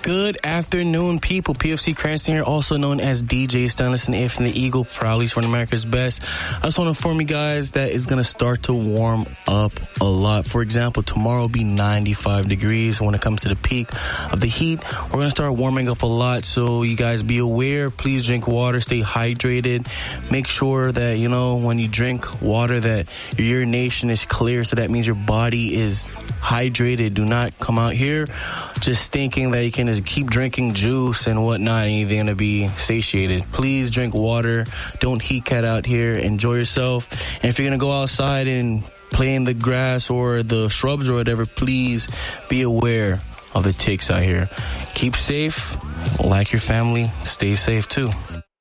Good afternoon, people. PFC Cranston here, also known as DJ Stainless and If and the Eagle, proudly from America's Best. I just want to inform you guys that it's going to start to warm up a lot. For example, tomorrow will be 95 degrees. When it comes to the peak of the heat, we're going to start warming up a lot. So you guys be aware. Please drink water. Stay hydrated. Make sure that, when you drink water, that your urination is clear. So that means your body is hydrated. Do not come out here just thinking that you can just keep drinking juice and whatnot and you're going to be satiated. Please drink water. Don't heat cat out here. Enjoy yourself. And if you're going to go outside and play in the grass or the shrubs or whatever, please be aware of the ticks out here. Keep safe. Like your family. Stay safe too.